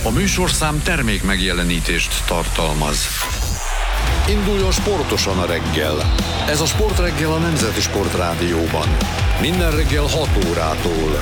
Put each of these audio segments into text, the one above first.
A műsorszám termék megjelenítést tartalmaz. Induljon sportosan a reggel. Ez a Sportreggel a Nemzeti Sportrádióban. Minden reggel 6 órától.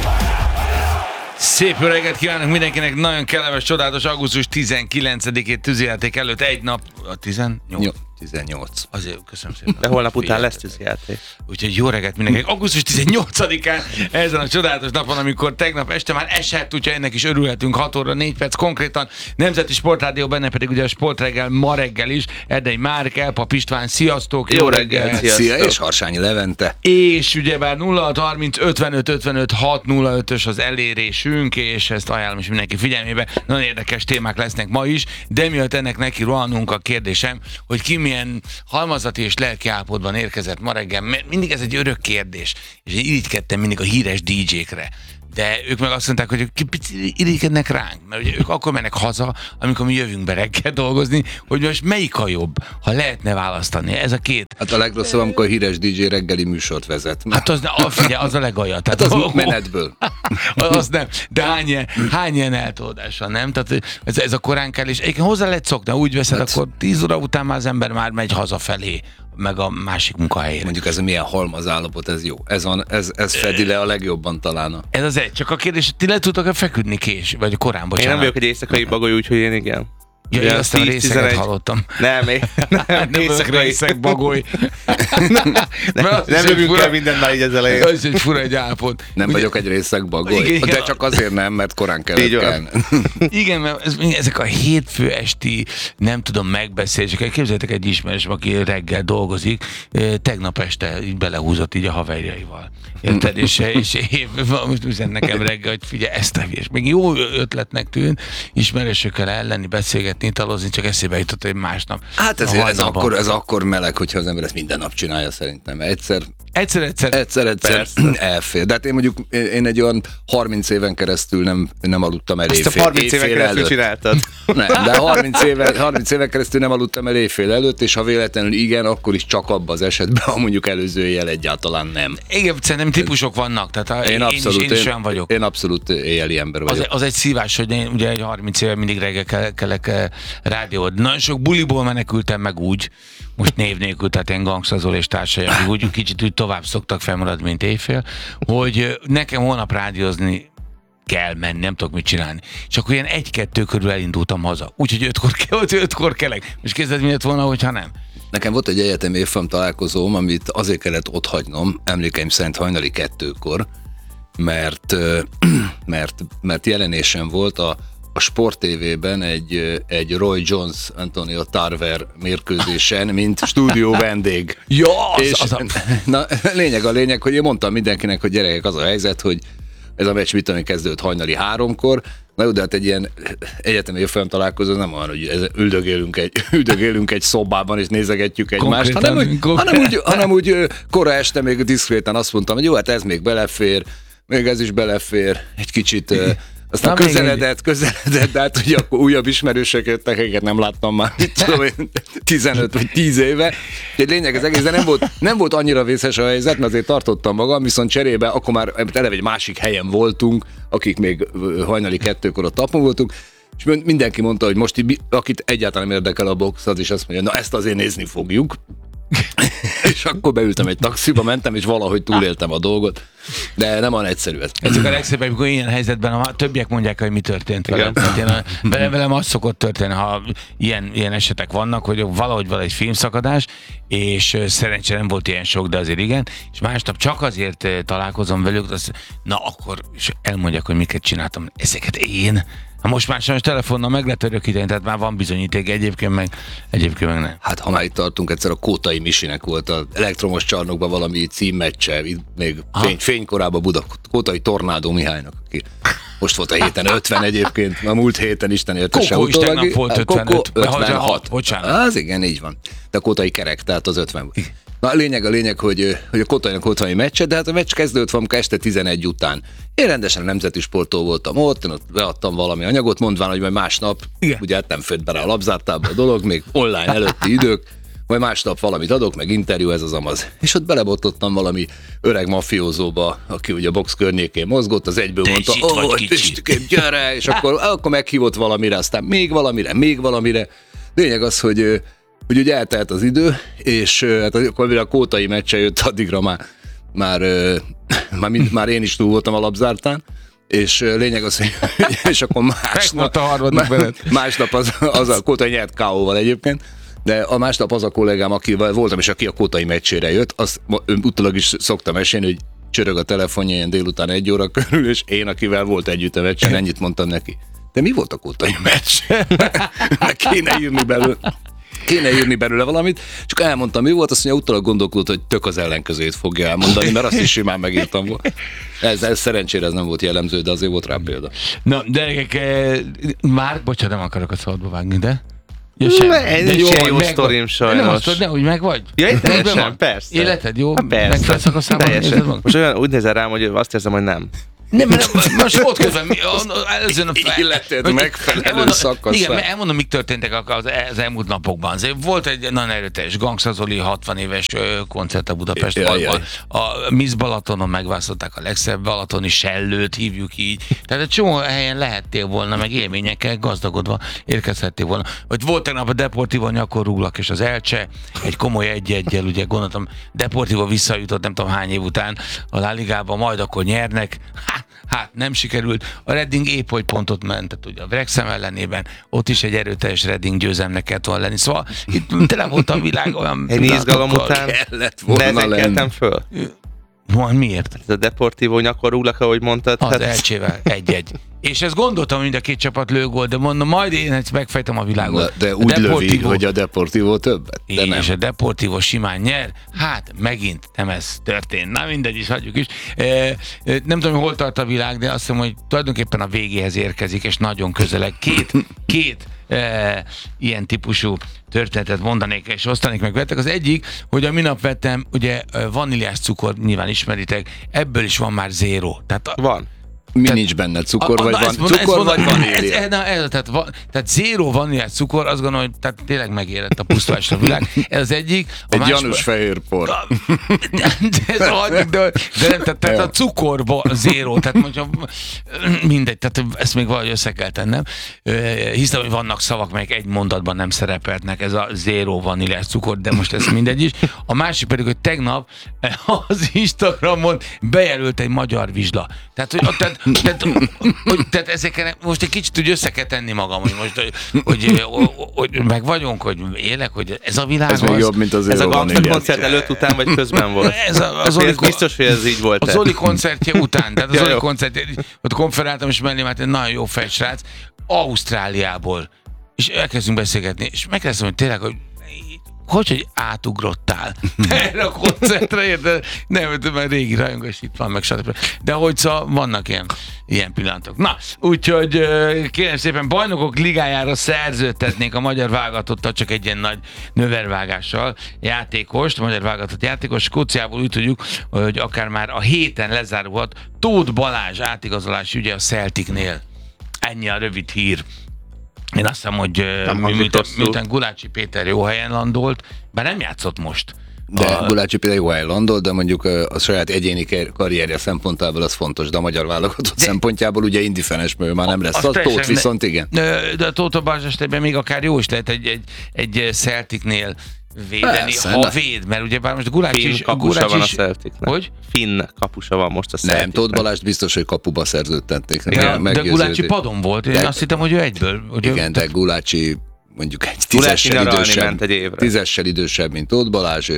Szép jó reggelt kívánok mindenkinek, nagyon kellemes, csodálatos augusztus 19-ét tűzijáték előtt egy nap, a 18. Azért, köszönöm szépen. De holnap után lesz tűzijáték. Úgyhogy jó reggelt mindenkinek. Augusztus 18-án ezen a csodálatos napon, amikor tegnap este már esett, úgyhogy ennek is örülhetünk, 6 óra 4 perc konkrétan. Nemzeti Sportrádió, benne pedig ugye a Sportreggel ma reggel is. Erdei Márk, Elpap István, sziasztok! Jó reggelt! Szia, és Harsányi Levente. És ugyebár 0630 55 55 605-ös az elérésünk, és ezt ajánlom is mindenki figyelmébe. Nagyon érdekes témák lesznek ma is, de mielőtt ennek neki rohanunk, a kérdésem, hogy ki milyen halmazati és lelki állapotban érkezett ma reggel. Mindig ez egy örök kérdés, és én irigykedtem mindig a híres DJ-kre. De ők meg azt mondták, hogy ők picit irigykednek ránk, mert ugye ők akkor mennek haza, amikor mi jövünk be reggel dolgozni, hogy most melyik a jobb, ha lehetne választani. Ez a két. Hát a legrosszabb, amikor a híres DJ reggeli műsort vezet. Hát figyelj, az a legalja. Hát az menetből. Az nem. De hány ilyen eltolódás van, nem? Tehát ez a korán kell, és egyébként hozzá lehet szokni, úgy veszed, hát, akkor 10 óra után már az ember már megy hazafelé, meg a másik munkahelyére. Mondjuk ez a milyen halmaz állapot, ez jó. Ez fedi le a legjobban talán. Ez az egy. Csak a kérdés, hogy ti le tudtok-e feküdni vagy korán, bocsánat. Én nem vagyok egy éjszakai bagoly, úgyhogy én igen. Ja, én azt a részeket hallottam. Nem részek bagoly. Nem jövünk el mindent már így ezzel elég. Ez egy fura egy állapot. Nem vagyok egy részek bagoly. Igen, de csak azért nem, mert korán kell. Igen, mert ezek a hétfő esti, nem tudom, megbeszélések. Képzeljétek egy ismerősöm, aki reggel dolgozik, tegnap este így belehúzott így a haverjaival. Érted? És most üzen nekem reggel, hogy figyelj, ezt a hülyes. Még jó ötletnek tűnt, ismerősökkel ellenni, beszélgetni, italozni, csak eszébe jutott, hogy másnap. Hát ez akkor meleg, hogyha az ember ezt minden nap csinálja szerintem. Egyszer elfér. De hát én egy olyan 30 éven keresztül nem aludtam el éjfél. Ezt a 30 éven keresztül csináltad? Nem, de 30 éven keresztül nem aludtam el éjfél előtt, és ha véletlenül igen, akkor is csak abban az esetben, ha mondjuk előző éjjel egyáltalán nem. Igen, szerintem típusok vannak, tehát én is olyan vagyok. Én abszolút éjjeli ember vagyok. Az egy szívás, hogy én ugye egy 30 éve mindig reggel kellek rádiót. Nagyon sok buliból menekültem meg úgy, most név nélkül, tehát én Gangsta és társai, akik úgy kicsit úgy tovább szoktak felmaradni, mint éjfél, hogy nekem holnap rádiózni kell menni, nem tudok mit csinálni. És akkor ilyen 1-2 körül elindultam haza. Úgyhogy 5-kor kelek. Most képzeld, mi lett volna, hogyha nem? Nekem volt egy egyetemi évfolyam találkozóm, amit azért kellett otthagynom, emlékeim szerint hajnali 2-kor, mert jelenésem volt a Sport TV-ben egy Roy Jones Antonio Tarver mérkőzésen, mint stúdió vendég. Ja, Na, lényeg, hogy én mondtam mindenkinek, hogy gyerekek, az a helyzet, hogy ez a meccs kezdődött hajnali 3-kor, na jó, de hát egy ilyen egyetemi évfolyam találkozó nem olyan, hogy üldögélünk egy szobában és nézegetjük egymást, hanem úgy kora este még diszkréten azt mondtam, hogy jó, hát ez még belefér, még ez is belefér, egy kicsit... Aztán közeledett, de hát ugye akkor újabb ismerősök jöttek, akiket nem láttam már, 15 vagy 10 éve. Egy lényeg az egész, de nem volt annyira vészes a helyzet, mert azért tartottam magam, viszont cserébe akkor már eleve egy másik helyen voltunk, akik még hajnali 2-kor ott tapon voltunk, és mindenki mondta, hogy most akit egyáltalán nem érdekel a box, az is azt mondja, na ezt azért nézni fogjuk. És akkor beültem egy taxiba, mentem, és valahogy túléltem a dolgot, de nem olyan egyszerű ez. Ezek a legszebben, amikor ilyen helyzetben a többiek mondják, hogy mi történt velem. Velem az szokott történni, ha ilyen esetek vannak, hogy valahogy van egy filmszakadás, és szerencsére nem volt ilyen sok, de azért igen, és másnap csak azért találkozom velük, na akkor elmondják, hogy miket csináltam. Ezeket én? Most már sajnos telefonnal meg lehet örökíteni, tehát már van bizonyíték, egyébként meg nem. Hát ha már itt tartunk, egyszer a Kótai Misinek volt az elektromos csarnokban valami címmeccse, még fénykorában Kótai Tornádó Mihálynak, aki most volt a héten 50 egyébként, a múlt héten Isten értese utólag. Kókó is tegnap volt 55. 56. Bocsánat. Az igen, így van. De a Kótai kerek, tehát az 50 volt. Na a lényeg, hogy a Kótainak volt valami meccse, de hát a meccs kezdődött valamikor este 11 után. Én rendesen Nemzeti Sporttól voltam ott beadtam valami anyagot, mondván, hogy majd másnap, ugye hát nem főtt be rá a labzártába a dolog, még online előtti idők, vagy másnap valamit adok, meg interjú, ez az amaz. És ott belebotlottam valami öreg mafiózóba, aki ugye a box környékén mozgott, az egyből mondta, Pistikém, gyere, és akkor meghívott valamire, aztán még valamire. Lényeg az, hogy ugye eltelt az idő, és hát akkor mire a kótai meccse jött, addigra már én is túl voltam a labzártán, és lényeg az, hogy és akkor másnap az a kótai nyert KO-val egyébként, de a másnap az a kollégám, akivel voltam, és aki a kótai meccsére jött, azt utólag is szoktam mesélni, hogy csörög a telefonja ilyen délután 1 óra körül, és én, akivel volt együtt a meccsen, ennyit mondtam neki. De mi volt a kótai meccs? Kéne írni belőle valamit, csak elmondtam, mi volt, azt mondja, utólag gondolkodott, hogy tök az ellenkezőjét fogja elmondani, mert azt is simán megírtam volna. Ez szerencsére ez nem volt jellemző, de azért volt rá példa. Na, de már, bocsánat, nem akarok a szabadba vágni, de... Ja, jó sztorim sajnos. Nem, úgy meg vagy? Ja, teljesen, persze. Életed jó? Persze. Most olyan úgy nézel rám, hogy azt érzem, hogy nem. Nem, most volt közben, előzőn a életed megfelelő szakaszán. Igen, elmondom, mik történtek az elmúlt napokban. Azért volt egy nagyon erőteljes Gangsta Zoli 60 éves koncert a Budapest Parkban. A Miss Balatonon megválasztották a legszebb balatoni sellőt, hívjuk így. Tehát egy csomó helyen lehettél volna, meg élményekkel gazdagodva érkezhettél volna. Vagy volt tegnap a Deportivo nyakorúlak és az Elche, egy komoly 1-1-jel, ugye gondoltam, Deportivo visszajutott nem tudom hány év után a La Ligába, majd akkor nyernek. Hát nem sikerült. A Reading épp hogy pontot mentett, ugye a Wrexham ellenében, ott is egy erőteljes Reading győzelmnek kellett volna lenni. Szóval itt tele volt a világ olyan egy izgalom után nehezen föl. Miért? Ez a Deportivo nyakorúlak, ahogy mondtad. Az Elcsével 1-1. És ezt gondoltam, hogy mind a két csapat lő gól, de mondom, majd én ezt megfejtem a világot. De úgy lövi, hogy a Deportivo többet. De nem. És a Deportivo simán nyer. Hát megint nem ez történt. Na mindegy is, hagyjuk is. Nem tudom, hol tart a világ, de azt hiszem, hogy tulajdonképpen a végéhez érkezik, és nagyon közeleg. Két ilyen típusú történetet mondanék, és osztanék meg vettek. Az egyik, hogy a minap vettem, ugye vaníliás cukor, nyilván ismeritek, ebből is van már zéro. Tehát van. Mi nincs benne? Cukor vagy van? Cukor vagy vanília? Tehát zéro vaníliás cukor, azt gondolom, hogy tehát tényleg megérett a pusztulásra a világ. Ez az egyik. Egy Janus fehér por. Tehát a cukor zéro, tehát mondja, mindegy, tehát ezt még valahogy össze kell tennem. Hiszem, hogy vannak szavak, melyek egy mondatban nem szerepeltnek, ez a zéro vaníliás cukor, de most ez mindegy is. A másik pedig, hogy tegnap az Instagramon bejelölt egy magyar vizsla. Tehát ezeken most egy kicsit úgy össze kell tenni magam, hogy most, hogy meg vagyunk, hogy élek, hogy ez a világ. Ez még jobb, mint az ez a Gangsta koncert előtt, után, vagy közben volt? Biztos, hogy ez így volt. A Zoli koncertje után, tehát a Zoli koncertje, ott konferáltam, és mellém hát egy nagyon jó fejsrác, Ausztráliából. És elkezdünk beszélgetni, és megkezdtem, hogy tényleg, hogy átugrottál erre a koncertre, érted? Nem, mert régi rajongás itt van, meg stb. De hogy szóval vannak ilyen pillanatok. Na, úgyhogy kérem szépen, Bajnokok Ligájára szerződtetnék a magyar válogatottal, csak egy ilyen nagy növervágással játékost, a magyar válogatott játékos. Skóciából úgy tudjuk, hogy akár már a héten lezárulhat Tóth Balázs átigazolási ügye a Celticnél. Ennyi a rövid hír. Én azt hiszem, hogy miután Gulácsi Péter jó helyen landolt, bár nem játszott most. De Gulácsi Péter jó helyen landolt, de mondjuk a saját egyéni karrierje szempontjából az fontos, de a magyar válogatott szempontjából ugye indifferens, mert már nem lesz. Az Tóth viszont igen. De a Tóth Balázs esetében még akár jó is lehet egy Celticnél védeni, persze, ha véd, mert ugye bár most Gulácsi is... kapusa van a Celticnek. Hogy? Finn kapusa van most a Celticnek. Nem, Tóth Balást biztos, hogy kapuba szerződtették. Ja, de Gulácsi padon volt, én azt hittem, hogy ő egyből. Igen, de Gulácsi mondjuk egy tízessel idősebb, mint Tóth Balázs,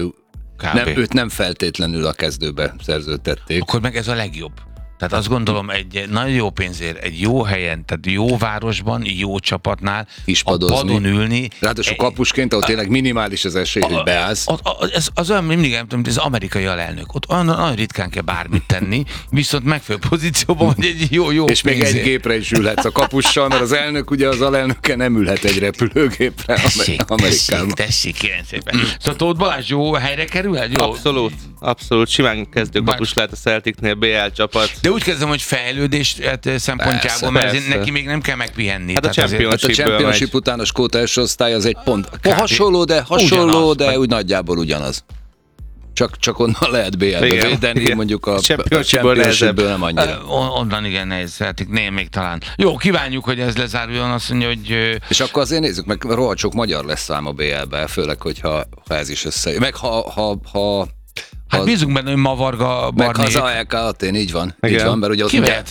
őt nem feltétlenül a kezdőbe szerződtették. Akkor meg ez a legjobb. Tehát azt gondolom, egy nagyon jó pénzért, egy jó helyen, tehát jó városban, jó csapatnál, ispadozni, a padon ülni. Ráadásul kapusként, ahol tényleg minimális az esély, hogy beállsz. Az olyan, mindig nem tudom, ez az amerikai alelnök. Ott nagyon ritkán kell bármit tenni, viszont megfelelő pozícióban, hogy egy jó és pénzért. még egy gépre is ülhetsz a kapussal, mert az elnök, ugye az alelnöke nem ülhet egy repülőgépre Amerikában. Tessék, kérem szépen. Szóval Tóth Balázs jó helyre kerül? Jó? Abszolút. Simán kezdőkapus lehet a Celticnél, BL csapat. De úgy kezdem, hogy fejlődés szempontjából, mert neki még nem kell megpihenni. Hát a Championship után a Skóta első osztály az egy pont. Hasonló, de úgy nagyjából ugyanaz. Csak onnan lehet BL-be védeni, mondjuk a Championship-ből nem annyira. Onnan igen nehéz, még talán. Jó, kívánjuk, hogy ez lezáruljon, azt mondja, hogy... És akkor azért nézzük meg, rohadt sok magyar lesz ám a BL-be, főleg, hogyha ez is összejön. Meg ha hát bízunk benne, hogy ma Varga Barnék. Meg az AEK Atén, így van, mert ugye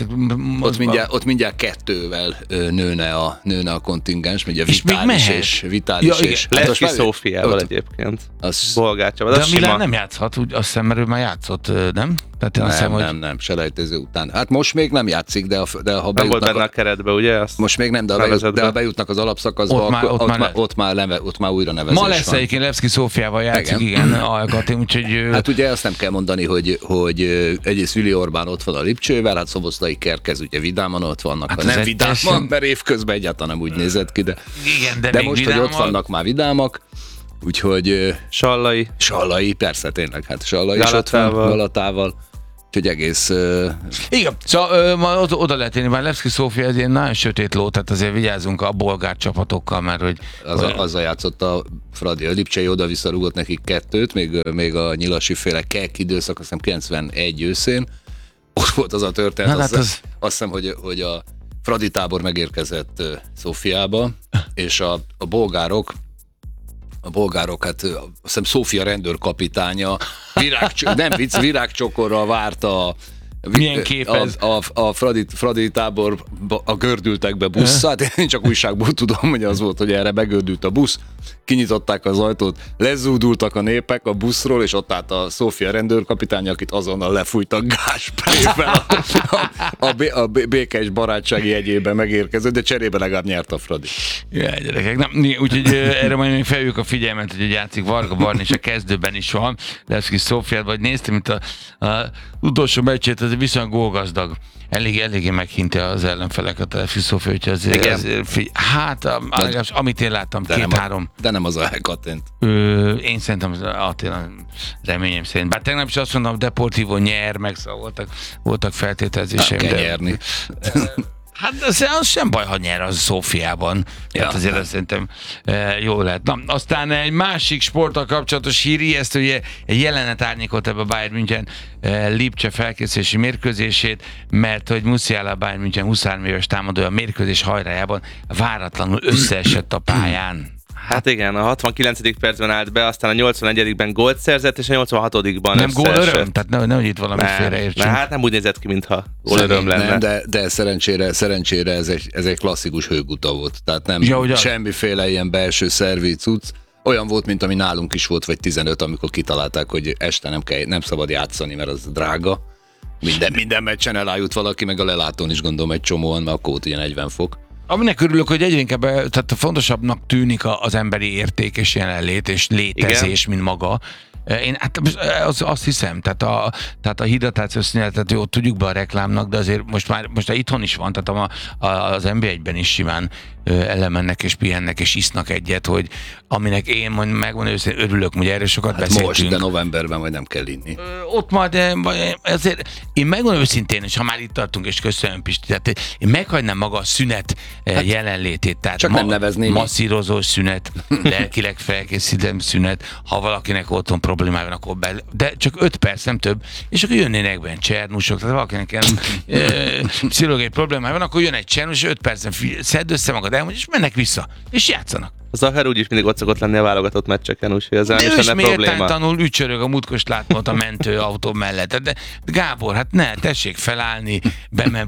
ott mindjárt kettővel nőne a kontingens, ugye Vitális és Leszki Szófiával egyébként. Bolgár Csaba. De a Milán nem játszhat, azt hiszem, mert ő már játszott, nem? Tehát nem, selejtező után. Hát most még nem játszik, de ha bejutnak... Nem volt benne a keretbe, ugye? Most még nem, de ha bejutnak az alapszakaszba, ott már újra nevezés van. Ma lesz egyébként Leszki Szófiával játszik, igen, AEK, úgyhogy... Hát ugye azt nem kell mondani, hogy egyrészt Vili Orbán ott van a Lipcsővel, hát Szoboszlai Kerkez ugye vidáman ott vannak, hát nem vidáman, mert évközben egyáltalán nem úgy nézett ki, de most, hogy ott vannak már vidámak, úgyhogy... Sallai, persze tényleg, hát Sallai is ott van Galatával. Úgyhogy egész... Igen, szóval oda lehet érni, már Levszki Szófia ez ilyen nagyon sötét ló, tehát azért vigyázzunk a bolgár csapatokkal, mert hogy... Azzal játszott a Fradi, a Lipcsei oda-vissza rúgott nekik 2-t, még a Nyilasi féle kek időszak, azt hiszem 91 őszén. Ott volt az a történet, azt hiszem, hogy a Fradi tábor megérkezett Szófiába, és a bolgárok, hát azt hiszem Szófia rendőrkapitánya virágcsokorral várta milyen kép ez? A Fradi táborba gördültek be busszát, én csak újságból tudom, hogy az volt, hogy erre begördült a busz, kinyitották az ajtót, lezúdultak a népek a buszról, és ott állt a Szófia rendőrkapitány, akit azonnal lefújtak gázsprével a békés barátsági jegyében megérkezett, de cserébe legalább nyert a Fradi. Jaj, gyerekek, úgyhogy erre majd még felhívjuk a figyelmet, hogy játszik Varga Barni, és a kezdőben is van, Levszki Szófiát, vagy néztem, mint a utolsó meccsét, ez viszonylag gólgazdag. Eléggé meghinte az ellenfeleket a Levszki Szófia, úgyhogy hát amit én láttam, 2-3. De nem az AEK Atént. Én szerintem az Atén, reményem szerint. Bár tegnap is azt mondom, Deportivo nyer, meg szóval voltak feltételezéseim. Nem kell nyerni. Hát az sem baj, ha nyer az Szófiában. Tehát azért azt szerintem jó lehet. Na, aztán egy másik sporttal kapcsolatos hír, ijesztő, ugye egy jelenet árnyékolt ebbe a Bayern München Lipcse felkészülési mérkőzését, mert hogy Musiala Bayern München 23 éves támadója a mérkőzés hajrájában váratlanul összeesett a pályán. Hát igen, a 69. percben állt be, aztán a 81-ben gólt szerzett, és a 86-ban nem gólöröm? Tehát nehogy itt valami félreértsünk. Hát nem úgy nézett ki, mintha gólöröm lenne. Nem, de szerencsére ez egy klasszikus hőguta volt. Tehát nem semmiféle ilyen belső szervi cucc. Olyan volt, mint ami nálunk is volt, vagy 15, amikor kitalálták, hogy este nem szabad játszani, mert az drága. Minden meccsen elájult valaki, meg a lelátón is gondolom egy csomóan, mert akkor volt ugye 40 fok. Aminek örülök, hogy egyre inkább tehát fontosabbnak tűnik az emberi érték és jelenlét és létezés, mint maga. Én azt hiszem, tehát a hidratációs szünetet jó, tudjuk be a reklámnak, de azért most itthon is van, tehát az NB1-ben is simán elemennek és pihennek és isznak egyet, hogy aminek én megmondom őszintén örülök, hogy erről sokat beszéltünk. Most, de novemberben majd nem kell inni. Ott majd, ezért én megmondom őszintén, és ha már itt tartunk, és köszönöm Pisti, tehát én meghagynám maga a szünet jelenlétét, tehát csak nem nevezném. Masszírozós szünet, lelkileg felkészített szünet, ha valakinek otthon problémája van, akkor de csak 5 perc, nem több, és akkor jönnének benne csernusok, tehát valakinek pszichológiai problémája van, akkor jön egy csernus, és 5 percen szedd össze magad, elmondja, és mennek vissza, és játszanak. Az Zahar úgyis mindig ott szokott lenni a válogatott meccseken, úgyhogy ez nem is lenne probléma. Tanul, ücsörög a múltkor láttam ott a mentőautó mellett. De Gábor, hát ne, tessék felállni, bemen,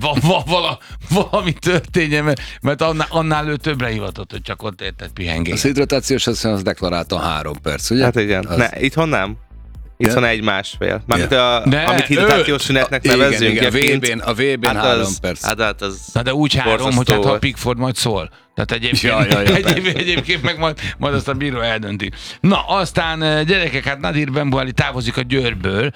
valami történjen, mert annál ő többre hivatott, hogy csak ott érted pihengés. Az hidratációs az deklarálta 3 perc, ugye? Hát igen, itthon nem. Itthon 1,5. Mármint amit hidratációs szünetnek nevezzünk. Igen, a VB-n 3 perc. Na de úgy 3, hogy hát ha Pickford majd szól. Tehát egyébként meg majd azt a bíró eldönti. Na, aztán gyerekek, hát Nadir Benbuali távozik a Győrből,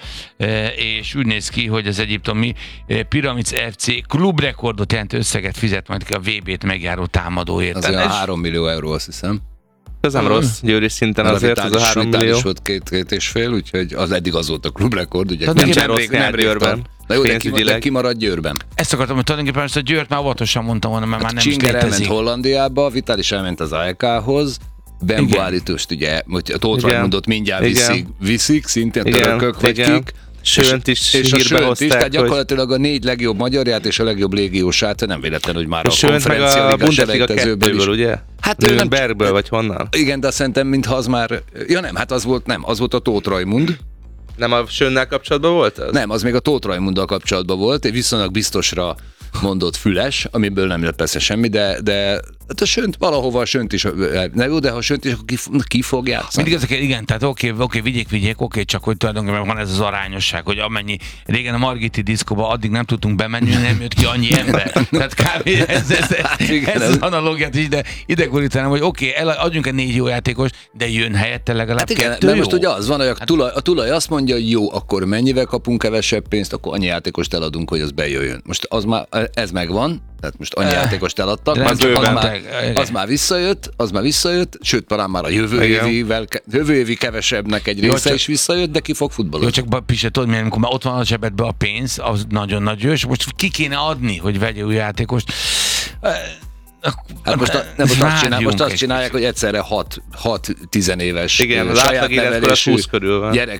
és úgy néz ki, hogy az egyiptomi Pyramids FC klubrekordot jelentő összeget fizet majd ki a VB-t megjáró támadóért. Az olyan 3 millió euró, azt hiszem. Ez nem rossz győri szinten azért, ez a 3 millió. Volt 2,5, úgyhogy az eddig az volt a klubrekord, ugye nem rég Na jó, de ki marad Győrben? Ezt akartam, hogy tulajdonképpen ezt a Győrt már óvatosan mondtam volna, mert már nem is Csinger létezik. elment Hollandiába, Vitális elment az AEK-hoz, Bembo állítóst ugye, hogy Tóth Rajmundot mindjárt viszik, szintén törökök vagy kik. Sönt is és a hírbe Sönt is, tehát hozták, gyakorlatilag a 4 legjobb magyarját és a legjobb légiósát, nem véletlen, hogy már a Sönt meg a Bundesliga 2-ből, ugye? Hát Nürnbergből, vagy honnan? Igen, de szerintem mintha az már... Ja nem, hát az volt a Tóth Rajmund. Nem a Sönnel kapcsolatban volt az? Nem, az még a Tóth Rajmunddal kapcsolatban volt, egy viszonylag biztosra mondott Füles, amiből nem lett persze semmi, de hát a Sönt, valahova a Sönt is, ne jó, de ha a Sönt is, akkor ki fog játszani? Mindig ezek, igen, tehát oké, vigyék, csak hogy tulajdonképpen van ez az arányosság, hogy amennyi régen a Margiti diszkóba addig nem tudtunk bemenni, nem jött ki annyi ember. Tehát kb. ez az analógiát is, de ide gurítanám, hogy oké, adjunk egy 4 jó játékos, de jön helyette legalább hát igen, 2 de jó. most ugye az van, hogy a tulaj azt mondja, hogy jó, akkor mennyivel kapunk kevesebb pénzt, akkor annyi játékost eladunk, hogy az bejöjjön. Most ez megvan, tehát most annyi játékost eladtak, az már visszajött, sőt, talán már a jövő évi kevesebbnek egy része is visszajött, de ki fog futballozni. Jó, csak Pise, tudod, mert amikor már ott van a zsebedben a pénz, az nagyon nagy jó, és most ki kéne adni, hogy vegye új játékost. Hát most azt csinálják, hogy egyszerre 6 10 éves igen, az átlag életkor 20 körül van.